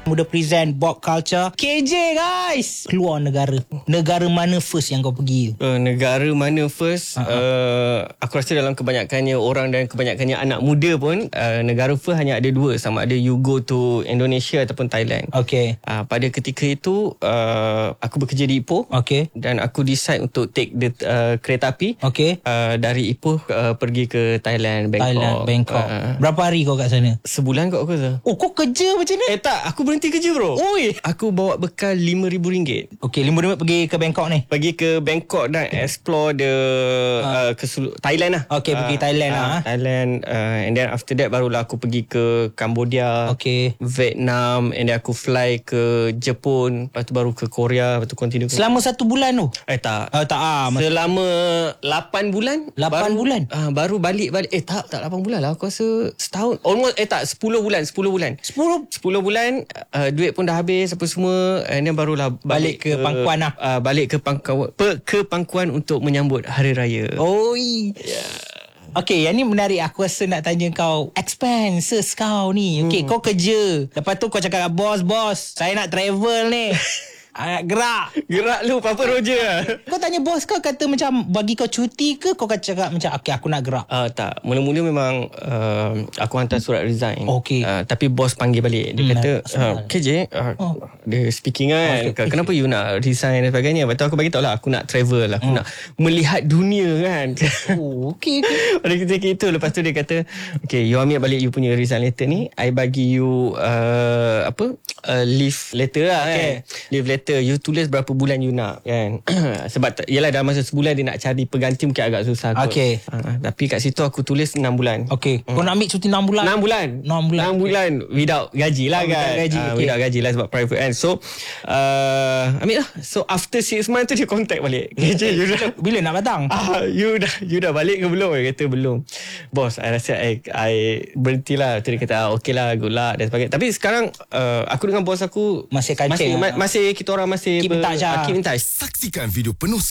Muda present Bob Culture. KJ guys, keluar negara. Negara mana first yang kau pergi? Negara mana first? Aku rasa dalam kebanyakannya orang dan kebanyakannya anak muda pun, negara first hanya ada dua. Sama ada you go to Indonesia ataupun Thailand. Okay. Pada ketika itu aku bekerja di Ipoh. Okay. Dan aku decide untuk take the kereta api. Okay. Dari Ipoh pergi ke Thailand, Bangkok. Berapa hari kau kat sana? Sebulan kot aku rasa. Oh, kau kerja macam ni? Tak, aku berhenti kerja bro. Oi. Aku bawa bekal RM5,000. Okay, RM5,000 pergi ke Bangkok ni? Pergi ke Bangkok dan explore Thailand lah. Okay, pergi Thailand lah. Thailand, and then after that barulah aku pergi ke Cambodia, Okay. Vietnam, and then aku fly ke Jepun, lepas tu baru ke Korea, lepas tu continue Selama 1 bulan tu? tak. Selama 8 bulan. 8 bulan? Baru balik. Tak 8 bulan lah. Aku rasa setahun. Almost 10 bulan. 10 bulan. Duit pun dah habis apa semua, and then barulah balik ke Pangkuan lah. Balik ke Pangkuan. Ke Pangkuan untuk menyambut Hari Raya. Oi. Okay, yang ni menarik. Aku rasa nak tanya kau expenses kau ni. Okay, kau kerja, lepas tu kau cakap bos, saya nak travel ni. Gerak lu apa Roger. Kau tanya bos kau, kata macam bagi kau cuti ke? Kau cakap macam okay, aku nak gerak? Tak, mula-mula memang aku hantar surat resign. Okay. Tapi bos panggil balik. Dia kata KJ, dia speaking kan, kenapa you nak resign dan sebagainya. Lepas tu aku bagi tahu lah, aku nak travel, aku nak melihat dunia kan. Okay. Pada ketika itu, lepas tu dia kata, okay, you ambil balik you punya resign letter ni, I bagi you leave letter lah kan. Leave letter, you tulis berapa bulan you nak kan. Sebab yelah dalam masa sebulan dia nak cari pengganti mungkin agak susah kot. Okay. Tapi kat situ aku tulis 6 bulan. Okay. Kau nak ambil cuti 6 bulan? 6 bulan without gaji lah kan. Without gaji lah sebab private kan. So ambil lah. So after 6 months tu dia contact balik. Bila nak datang? You dah balik ke belum? Dia kata belum. Bos, I rasa I berhentilah. Dia kata okay lah, good luck dan sebagainya. Tapi sekarang aku dengan bos aku masih kacang. Masih kita orang masih keep in touch. Keep in touch. Saksikan video penuh